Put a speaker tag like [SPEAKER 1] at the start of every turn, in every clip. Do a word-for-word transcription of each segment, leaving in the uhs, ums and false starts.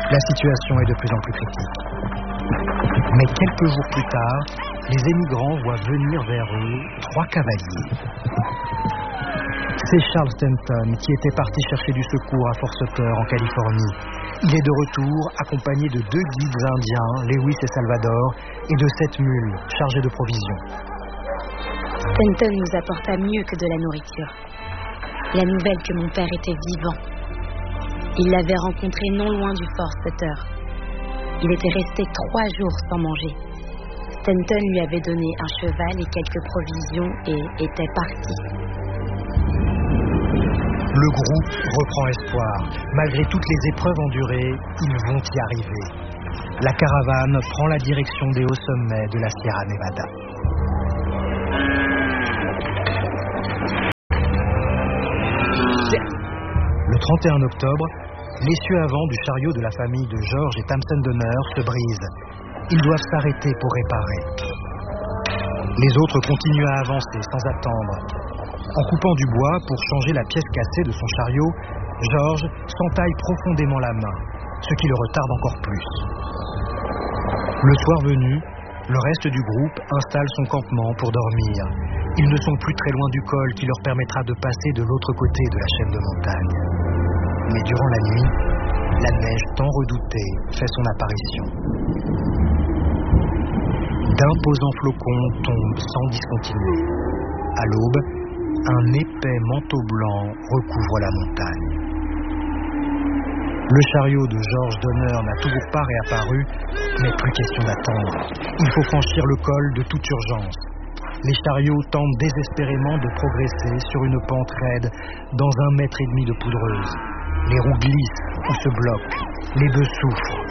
[SPEAKER 1] La situation est de plus en plus critique. Mais quelques jours plus tard, les émigrants voient venir vers eux trois cavaliers. C'est Charles Stanton qui était parti chercher du secours à Fort Sutter en Californie. Il est de retour accompagné de deux guides indiens, Lewis et Salvador, et de sept mules chargées de provisions.
[SPEAKER 2] Stanton nous apporta mieux que de la nourriture. La nouvelle que mon père était vivant. Il l'avait rencontré non loin du Fort Sutter. Il était resté trois jours sans manger. Stanton lui avait donné un cheval et quelques provisions et était parti.
[SPEAKER 1] Le groupe reprend espoir. Malgré toutes les épreuves endurées, ils vont y arriver. La caravane prend la direction des hauts sommets de la Sierra Nevada. Le trente et un octobre, l'essieu avant du chariot de la famille de George et Tamsen Donner se brise. Ils doivent s'arrêter pour réparer. Les autres continuent à avancer sans attendre. En coupant du bois pour changer la pièce cassée de son chariot, George s'entaille profondément la main, ce qui le retarde encore plus. Le soir venu, le reste du groupe installe son campement pour dormir. Ils ne sont plus très loin du col qui leur permettra de passer de l'autre côté de la chaîne de montagne. Mais durant la nuit, la neige tant redoutée fait son apparition. D'imposants flocons tombent sans discontinuer. À l'aube, un épais manteau blanc recouvre la montagne. Le chariot de George Donner n'a toujours pas réapparu, mais plus question d'attendre. Il faut franchir le col de toute urgence. Les chariots tentent désespérément de progresser sur une pente raide dans un mètre et demi de poudreuse. Les roues glissent ou se bloquent. Les bœufs souffrent.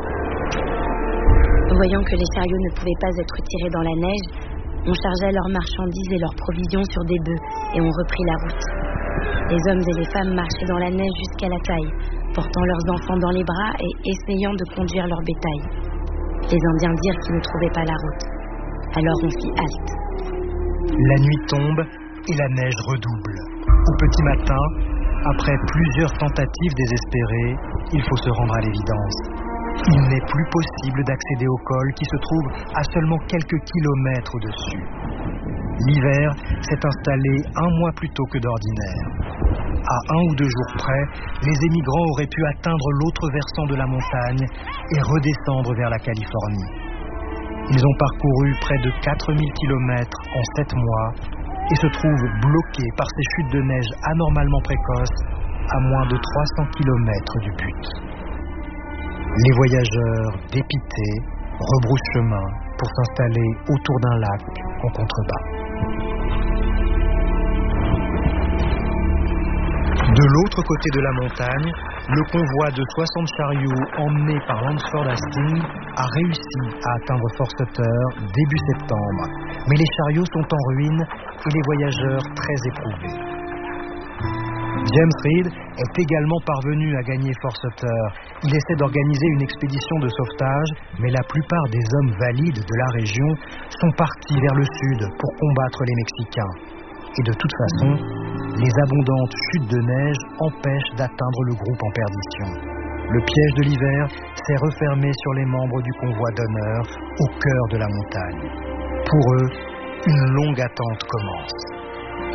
[SPEAKER 2] Voyant que les chariots ne pouvaient pas être tirés dans la neige, on chargea leurs marchandises et leurs provisions sur des bœufs et on reprit la route. Les hommes et les femmes marchaient dans la neige jusqu'à la taille, portant leurs enfants dans les bras et essayant de conduire leur bétail. Les Indiens dirent qu'ils ne trouvaient pas la route. Alors on fit halte.
[SPEAKER 1] La nuit tombe et la neige redouble. Au petit matin, après plusieurs tentatives désespérées, il faut se rendre à l'évidence. Il n'est plus possible d'accéder au col qui se trouve à seulement quelques kilomètres au-dessus. L'hiver s'est installé un mois plus tôt que d'ordinaire. À un ou deux jours près, les émigrants auraient pu atteindre l'autre versant de la montagne et redescendre vers la Californie. Ils ont parcouru près de quatre mille kilomètres en sept mois et se trouvent bloqués par ces chutes de neige anormalement précoces à moins de trois cents kilomètres du but. Les voyageurs, dépités, rebroussent chemin pour s'installer autour d'un lac en contrebas. De l'autre côté de la montagne, le convoi de soixante chariots emmenés par Lansford Hastings a réussi à atteindre Fort Sutter début septembre. Mais les chariots sont en ruine et les voyageurs très éprouvés. James Reed est également parvenu à gagner Fort Sutter. Il essaie d'organiser une expédition de sauvetage, mais la plupart des hommes valides de la région sont partis vers le sud pour combattre les Mexicains. Et de toute façon, les abondantes chutes de neige empêchent d'atteindre le groupe en perdition. Le piège de l'hiver s'est refermé sur les membres du convoi d'honneur au cœur de la montagne. Pour eux, une longue attente commence.